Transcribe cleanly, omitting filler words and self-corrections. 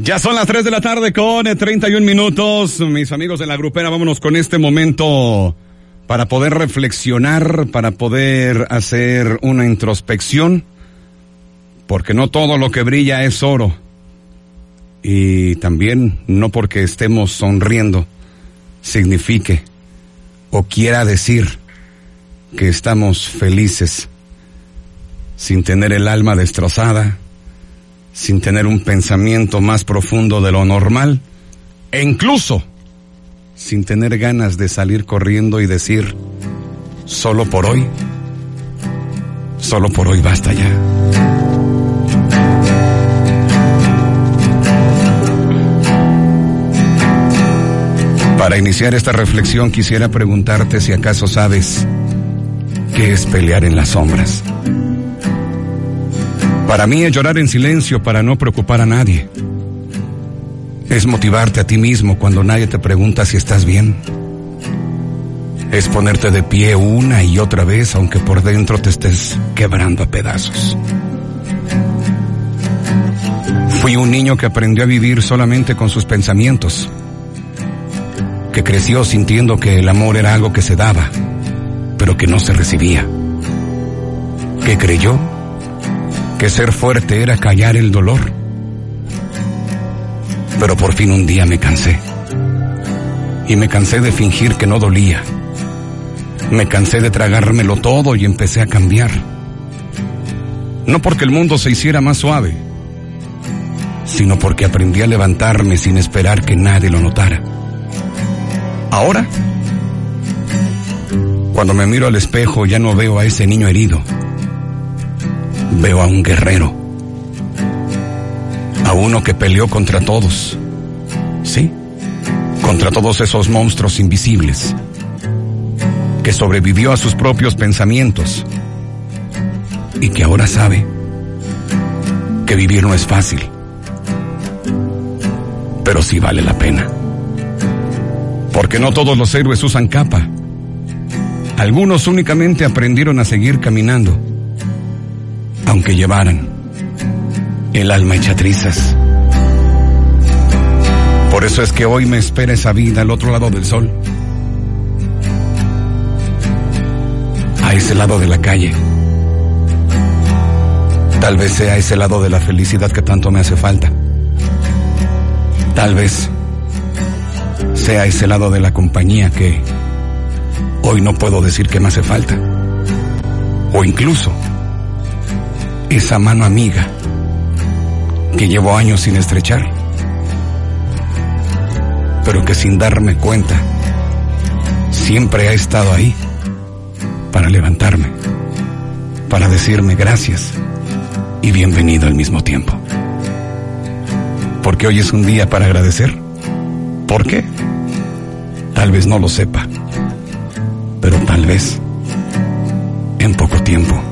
Ya son las 3 de la tarde con 31 minutos. Mis amigos de la grupera, vámonos con este momento para poder reflexionar, para poder hacer una introspección, porque no todo lo que brilla es oro. Y también no porque estemos sonriendo signifique o quiera decir que estamos felices, sin tener el alma destrozada, sin tener un pensamiento más profundo de lo normal, e incluso sin tener ganas de salir corriendo y decir, solo por hoy basta ya. Para iniciar esta reflexión quisiera preguntarte si acaso sabes qué es pelear en las sombras. Para mí es llorar en silencio para no preocupar a nadie. Es motivarte a ti mismo cuando nadie te pregunta si estás bien. Es ponerte de pie una y otra vez aunque por dentro te estés quebrando a pedazos. Fui un niño que aprendió a vivir solamente con sus pensamientos, que creció sintiendo que el amor era algo que se daba, pero que no se recibía, que creyó que ser fuerte era callar el dolor. Pero por fin un día me cansé. Y me cansé de fingir que no dolía. Me cansé de tragármelo todo y empecé a cambiar. No porque el mundo se hiciera más suave, sino porque aprendí a levantarme sin esperar que nadie lo notara. Ahora, cuando me miro al espejo ya no veo a ese niño herido. Veo a un guerrero, a uno que peleó contra todos, ¿sí? Contra todos esos monstruos invisibles, que sobrevivió a sus propios pensamientos y que ahora sabe que vivir no es fácil, pero sí vale la pena. Porque no todos los héroes usan capa. Algunos únicamente aprendieron a seguir caminando, aunque llevaran el alma hecha trizas. Por eso es que hoy me espera esa vida al otro lado del sol, a ese lado de la calle. Tal vez sea ese lado de la felicidad que tanto me hace falta. Tal vez sea ese lado de la compañía que hoy no puedo decir que me hace falta. O incluso esa mano amiga que llevo años sin estrechar, pero que sin darme cuenta siempre ha estado ahí para levantarme, para decirme gracias y bienvenido al mismo tiempo. Porque hoy es un día para agradecer. ¿Por qué? Tal vez no lo sepa, pero tal vez en poco tiempo